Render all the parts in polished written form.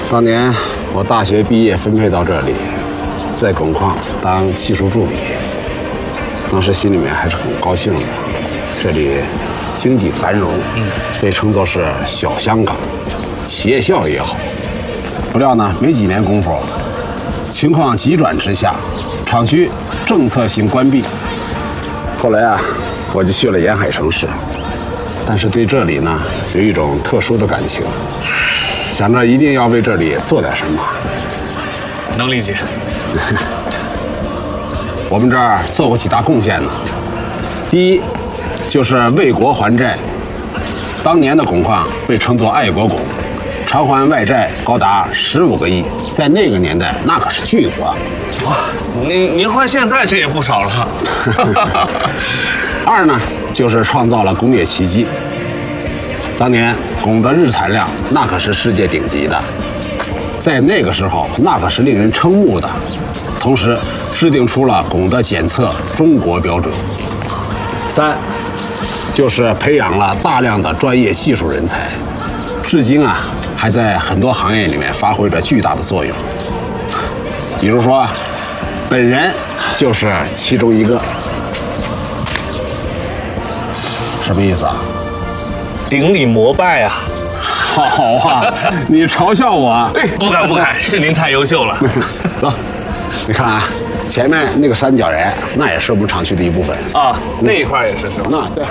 当年我大学毕业分配到这里，在汞矿当技术助理，当时心里面还是很高兴的。这里经济繁荣，被称作是小香港，企业效益也好。不料呢，没几年功夫，情况急转直下，厂区政策性关闭。后来啊，我就去了沿海城市，但是对这里呢有一种特殊的感情，想着一定要为这里做点什么。 能理解。 我们这儿做过几大贡献呢。第一，就是为国还债。当年的汞矿被称作爱国汞，偿还外债高达15个亿，在那个年代那可是巨额。 哇，您换现在这也不少了。 二呢，就是创造了工业奇迹。当年汞的日产量那可是世界顶级的，在那个时候那可是令人瞠目的。同时制定出了汞的检测中国标准。三，就是培养了大量的专业技术人才，至今啊还在很多行业里面发挥着巨大的作用。比如说，本人就是其中一个。什么意思啊？ 顶礼膜拜啊！ 好啊，你嘲笑我？ 哎，不敢，是您太优秀了。 走，你看啊，前面那个三角人，那也是我们厂区的一部分啊，那一块也是吧？ 那对，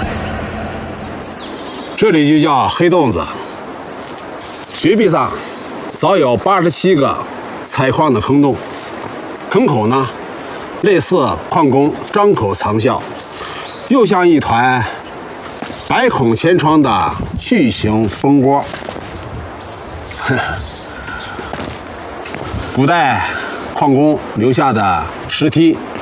这里就叫黑洞子。绝壁上早有87个采矿的坑洞，坑口呢，类似矿工张口藏笑，又像一团百孔千疮的巨型蜂窝。古代矿工留下的石梯